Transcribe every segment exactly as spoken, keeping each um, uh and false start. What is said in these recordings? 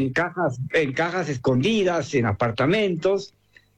en cajas, en cajas escondidas, en apartamentos,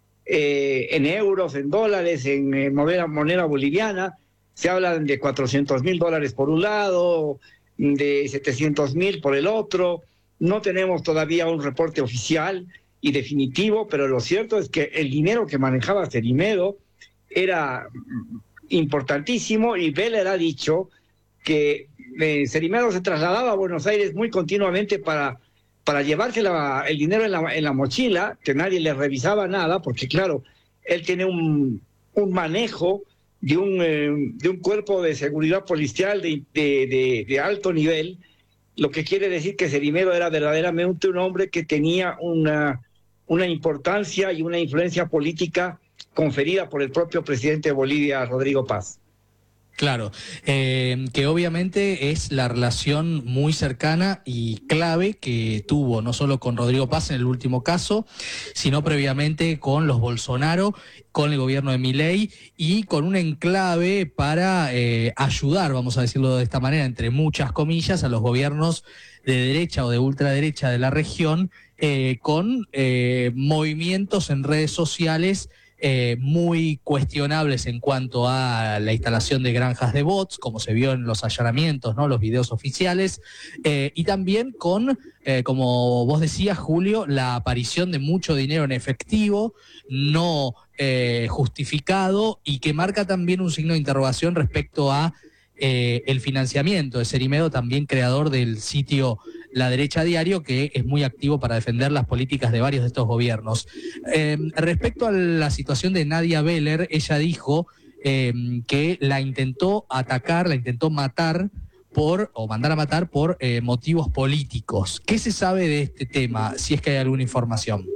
eh, en euros, en dólares, en eh, moneda, moneda boliviana. Se hablan de cuatrocientos mil dólares por un lado, de setecientos mil por el otro. No tenemos todavía un reporte oficial y definitivo, pero lo cierto es que el dinero que manejaba Cerimedo era importantísimo, y Veller ha dicho que eh, Cerimedo se trasladaba a Buenos Aires muy continuamente para, para llevarse la, el dinero en la, en la mochila, que nadie le revisaba nada, porque claro, él tiene un, un manejo de un, eh, de un cuerpo de seguridad policial de, de, de, de alto nivel, lo que quiere decir que Cerimedo era verdaderamente un hombre que tenía una, una importancia y una influencia política conferida por el propio presidente de Bolivia, Rodrigo Paz. Claro, eh, que obviamente es la relación muy cercana y clave que tuvo no solo con Rodrigo Paz en el último caso, sino previamente con los Bolsonaro, con el gobierno de Milei y con un enclave para eh, ayudar, vamos a decirlo de esta manera, entre muchas comillas, a los gobiernos de derecha o de ultraderecha de la región eh, con eh, movimientos en redes sociales Eh, muy cuestionables en cuanto a la instalación de granjas de bots, como se vio en los allanamientos, ¿no? Los videos oficiales, eh, y también con, eh, como vos decías, Julio, la aparición de mucho dinero en efectivo, no eh, justificado, y que marca también un signo de interrogación respecto a eh, el financiamiento de Cerimedo, también creador del sitio La Derecha Diario, que es muy activo para defender las políticas de varios de estos gobiernos. Eh, respecto a la situación de Nadia Veller, ella dijo eh, que la intentó atacar, la intentó matar por, o mandar a matar por eh, motivos políticos. ¿Qué se sabe de este tema, si es que hay alguna información?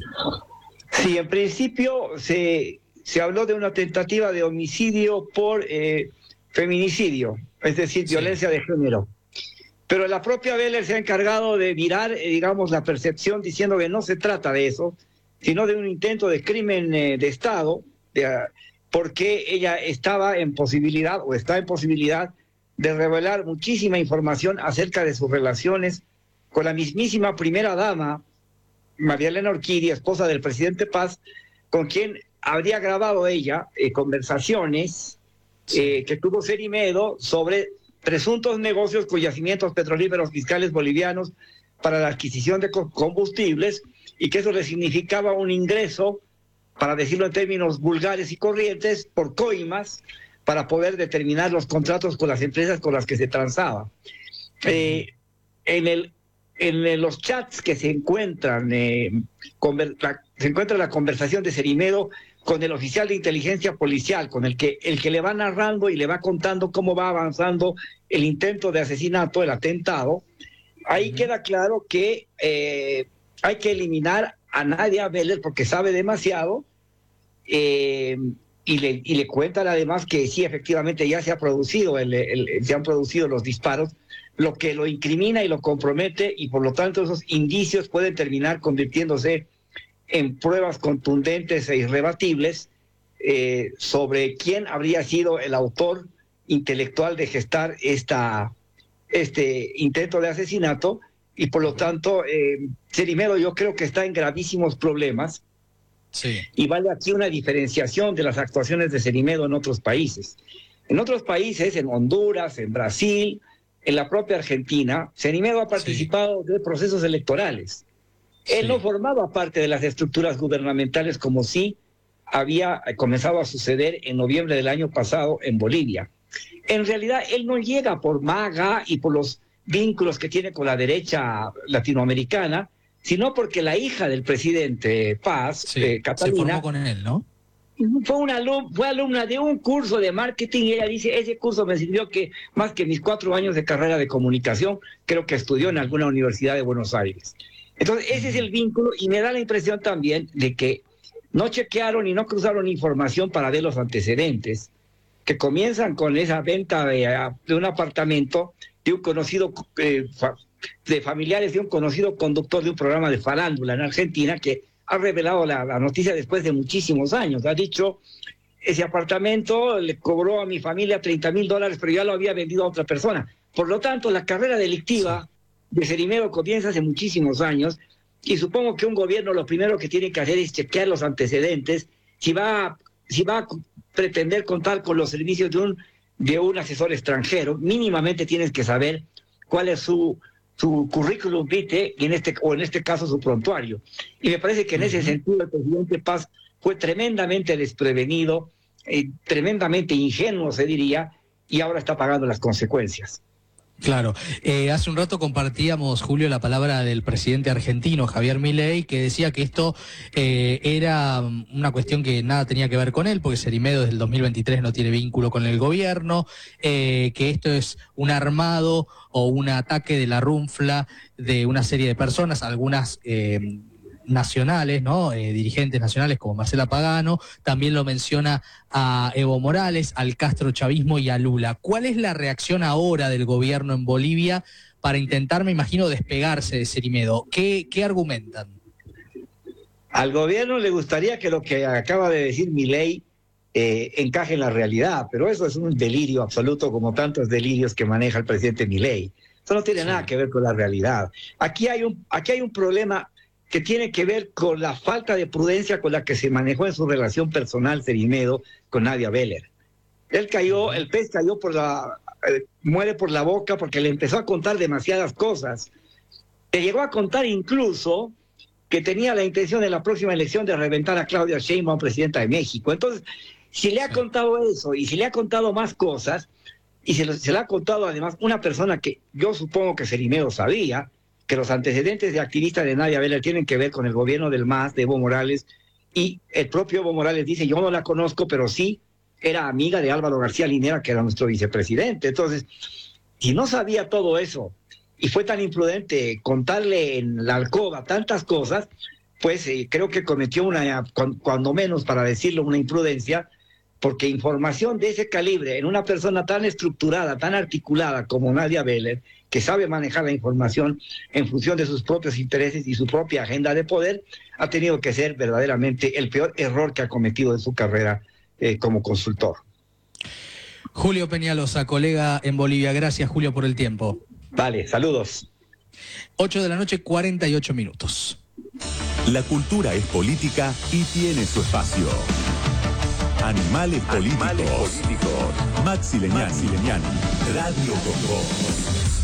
Sí, en principio se, se habló de una tentativa de homicidio por eh, feminicidio, es decir, sí, violencia de género. Pero la propia Veller se ha encargado de virar, eh, digamos, la percepción, diciendo que no se trata de eso, sino de un intento de crimen eh, de Estado, de, uh, porque ella estaba en posibilidad, o está en posibilidad, de revelar muchísima información acerca de sus relaciones con la mismísima primera dama, María Elena Urquidy, esposa del presidente Paz, con quien habría grabado ella eh, conversaciones eh, que tuvo Cerimedo sobre presuntos negocios con yacimientos petrolíferos fiscales bolivianos para la adquisición de combustibles, y que eso le significaba un ingreso, para decirlo en términos vulgares y corrientes, por coimas, para poder determinar los contratos con las empresas con las que se transaba. Eh, en, el, en los chats que se encuentran, eh, conver, la, se encuentra la conversación de Cerimedo con el oficial de inteligencia policial, con el que, el que le va narrando y le va contando cómo va avanzando el intento de asesinato, el atentado. Ahí uh-huh. queda claro que eh, hay que eliminar a Nadia Veller porque sabe demasiado, eh, y, le, y le cuentan además que sí, efectivamente ya se ha producido, el, el, se han producido los disparos, lo que lo incrimina y lo compromete, y por lo tanto esos indicios pueden terminar convirtiéndose en pruebas contundentes e irrebatibles eh, sobre quién habría sido el autor intelectual de gestar esta, este intento de asesinato. Y por lo tanto, eh, Cerimedo yo creo que está en gravísimos problemas. Sí. Y vale aquí una diferenciación de las actuaciones de Cerimedo en otros países. En otros países, en Honduras, en Brasil, en la propia Argentina, Cerimedo ha participado sí. de procesos electorales. Él sí. no formaba parte de las estructuras gubernamentales, como sí había comenzado a suceder en noviembre del año pasado en Bolivia. En realidad, él no llega por MAGA y por los vínculos que tiene con la derecha latinoamericana, sino porque la hija del presidente Paz, sí, eh, Catalina, se formó con él, ¿no? Fue, una alum fue alumna de un curso de marketing, y ella dice, ese curso me sirvió que más que mis cuatro años de carrera de comunicación, creo que estudió en alguna universidad de Buenos Aires. Entonces, ese es el vínculo, y me da la impresión también de que no chequearon y no cruzaron información para ver los antecedentes, que comienzan con esa venta de, de un apartamento de un conocido, eh, de familiares de un conocido conductor de un programa de farándula en Argentina, que ha revelado la, la noticia después de muchísimos años. Ha dicho, ese apartamento le cobró a mi familia treinta mil dólares, pero ya lo había vendido a otra persona. Por lo tanto, la carrera delictiva de Cerimedo comienza hace muchísimos años, y supongo que un gobierno lo primero que tiene que hacer es chequear los antecedentes, si va, si va a pretender contar con los servicios de un, de un asesor extranjero, mínimamente tienes que saber cuál es su, su currículum vitae, y en este, o en este caso su prontuario. Y me parece que en uh-huh. ese sentido el presidente Paz fue tremendamente desprevenido, eh, tremendamente ingenuo, se diría, y ahora está pagando las consecuencias. Claro, eh, hace un rato compartíamos, Julio, la palabra del presidente argentino, Javier Milei, que decía que esto eh, era una cuestión que nada tenía que ver con él, porque Cerimedo desde el dos mil veintitrés no tiene vínculo con el gobierno, eh, que esto es un armado o un ataque de la runfla de una serie de personas, algunas eh, nacionales, ¿no? Eh, dirigentes nacionales como Marcela Pagano, también lo menciona a Evo Morales, al castrochavismo y a Lula. ¿Cuál es la reacción ahora del gobierno en Bolivia para intentar, me imagino, despegarse de Cerimedo? ¿Qué, qué argumentan? Al gobierno le gustaría que lo que acaba de decir Milei eh, encaje en la realidad, pero eso es un delirio absoluto, como tantos delirios que maneja el presidente Milei. Eso no tiene sí. nada que ver con la realidad. Aquí hay un, aquí hay un problema que tiene que ver con la falta de prudencia con la que se manejó en su relación personal Cerimedo con Nadia Beller. Él cayó, el pez cayó por la, eh, muere por la boca porque le empezó a contar demasiadas cosas. Le llegó a contar incluso que tenía la intención en la próxima elección de reventar a Claudia Sheinbaum, presidenta de México. Entonces, si le ha contado eso y si le ha contado más cosas, y se, lo, se le ha contado además una persona que yo supongo que Cerimedo sabía, que los antecedentes de activista de Nadia Beller tienen que ver con el gobierno del M A S, de Evo Morales, y el propio Evo Morales dice, yo no la conozco, pero sí era amiga de Álvaro García Linera, que era nuestro vicepresidente. Entonces, si no sabía todo eso, y fue tan imprudente contarle en la alcoba tantas cosas, pues eh, creo que cometió una, cuando menos para decirlo, una imprudencia, porque información de ese calibre en una persona tan estructurada, tan articulada como Nadia Beller, que sabe manejar la información en función de sus propios intereses y su propia agenda de poder, ha tenido que ser verdaderamente el peor error que ha cometido en su carrera eh, como consultor. Julio Peñalosa, colega en Bolivia, gracias Julio por el tiempo. Vale, saludos. ocho de la noche, cuarenta y ocho minutos. La cultura es política y tiene su espacio. Animales políticos. Animales políticos. Maxi Leñani. Radio con Voz.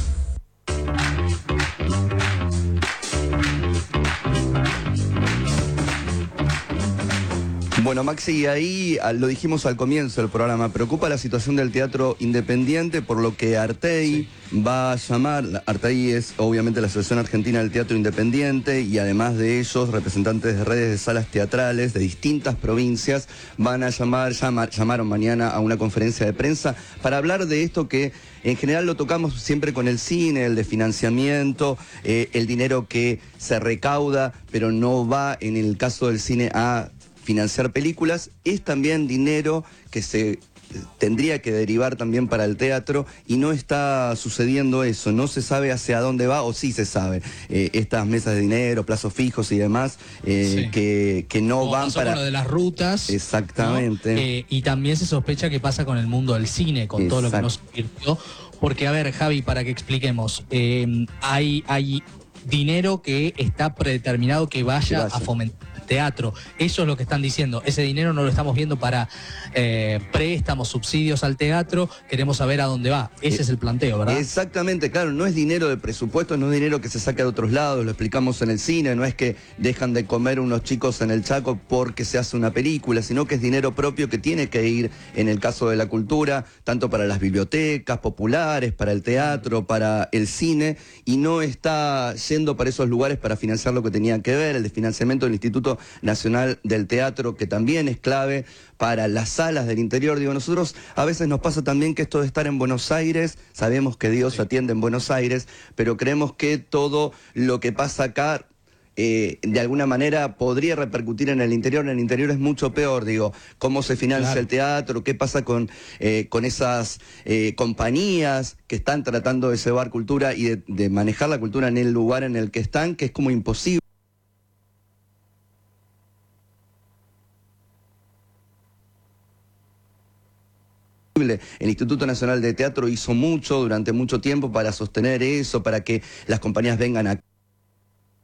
Bueno, Maxi, ahí lo dijimos al comienzo del programa, preocupa la situación del teatro independiente, por lo que Artei sí. va a llamar, Artei es obviamente la Asociación Argentina del Teatro Independiente, y además de ellos, representantes de redes de salas teatrales de distintas provincias van a llamar, llamar llamaron mañana a una conferencia de prensa para hablar de esto que en general lo tocamos siempre con el cine, el de financiamiento, eh, el dinero que se recauda, pero no va en el caso del cine a financiar películas, es también dinero que se tendría que derivar también para el teatro, y no está sucediendo eso, no se sabe hacia dónde va, o sí se sabe, eh, estas mesas de dinero, plazos fijos y demás, eh, sí. que, que no Como van pasó para... con lo de las rutas. Exactamente. ¿No? Eh, y también se sospecha que pasa con el mundo del cine, con Exacto. todo lo que nos invirtió, porque a ver, Javi, para que expliquemos, eh, hay, hay dinero que está predeterminado que vaya, que vaya. a fomentar teatro. Eso es lo que están diciendo. Ese dinero no lo estamos viendo para eh, préstamos, subsidios al teatro. Queremos saber a dónde va. Ese eh, es el planteo, ¿verdad? Exactamente, claro. No es dinero de presupuesto, no es dinero que se saca de otros lados. Lo explicamos en el cine. No es que dejan de comer unos chicos en el Chaco porque se hace una película, sino que es dinero propio que tiene que ir, en el caso de la cultura, tanto para las bibliotecas populares, para el teatro, para el cine, y no está yendo para esos lugares para financiar lo que tenía que ver, el de financiamiento del Instituto Nacional del Teatro, que también es clave para las salas del interior. Digo, nosotros a veces nos pasa también que esto de estar en Buenos Aires, sabemos que Dios sí. atiende en Buenos Aires, pero creemos que todo lo que pasa acá Eh, de alguna manera podría repercutir en el interior. En el interior es mucho peor, digo, cómo se financia claro. el teatro, qué pasa con, eh, con esas eh, compañías que están tratando de cebar cultura y de, de manejar la cultura en el lugar en el que están, que es como imposible posible. El Instituto Nacional de Teatro hizo mucho durante mucho tiempo para sostener eso, para que las compañías vengan a